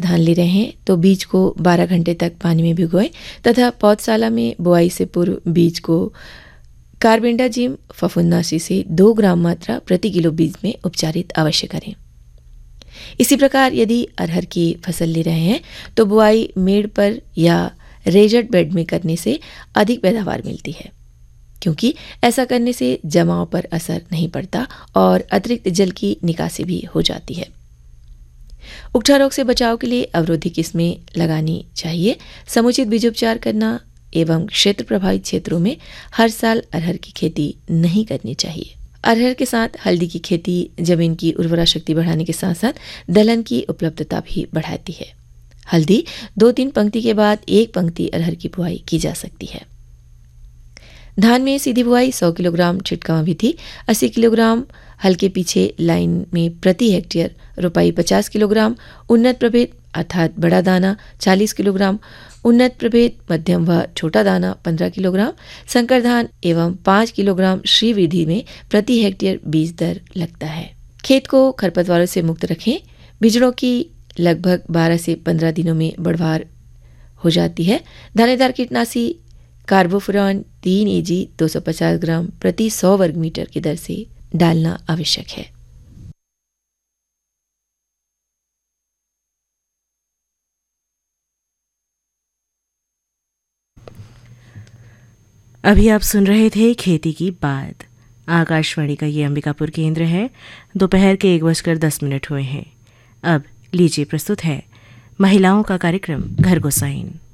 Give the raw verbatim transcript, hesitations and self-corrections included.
धान ले रहे हैं तो बीज को बारह घंटे तक पानी में भिगोएं तथा पौधशाला में बुआई से पूर्व बीज को कार्बेंडाजिम फफूंदनाशी से दो ग्राम मात्रा प्रति किलो बीज में उपचारित अवश्य करें। इसी प्रकार यदि अरहर की फसल ले रहे हैं तो बुआई मेड़ पर या रेजर्ड बेड में करने से अधिक पैदावार मिलती है, क्योंकि ऐसा करने से जमाव पर असर नहीं पड़ता और अतिरिक्त जल की निकासी भी हो जाती है। उकठा रोग से बचाव के लिए अवरोधी किस्में लगानी चाहिए। समुचित बीजोपचार करना एवं क्षेत्र प्रभावित क्षेत्रों में हर साल अरहर की खेती नहीं करनी चाहिए। अरहर के साथ हल्दी की खेती जमीन की उर्वरा शक्ति बढ़ाने के साथ साथ दलहन की उपलब्धता भी बढ़ाती है। हल्दी दो तीन पंक्ति के बाद एक पंक्ति अरहर की बुआई की जा सकती है। धान में सीधी बुआई सौ किलोग्राम छिटकाव विधि, अस्सी किलोग्राम हल्के पीछे लाइन में प्रति हेक्टेयर रोपाई पचास किलोग्राम, उन्नत प्रभेद अर्थात बड़ा दाना चालीस किलोग्राम, उन्नत प्रभेद मध्यम व छोटा दाना पंद्रह किलोग्राम, संकर धान एवं पाँच किलोग्राम श्री विधि में प्रति हेक्टेयर बीज दर लगता है। खेत को खरपतवारों से मुक्त रखें। बिजड़ों की लगभग बारह से पंद्रह दिनों में बढ़वार हो जाती है। दानेदार कीटनाशी कार्बोफुरॉन तीन एजी दो सौ पचास ग्राम प्रति सौ वर्ग मीटर की दर से डालना आवश्यक है। अभी आप सुन रहे थे खेती की बात। आकाशवाणी का ये अंबिकापुर केंद्र है। दोपहर के एक बजकर दस मिनट हुए हैं। अब लीजिए प्रस्तुत है महिलाओं का कार्यक्रम घर गोसाइन।